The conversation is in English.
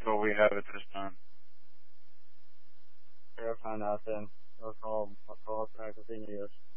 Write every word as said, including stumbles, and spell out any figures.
what we have at this time. Verify nothing. I'll call, I'll call us back if he needs us.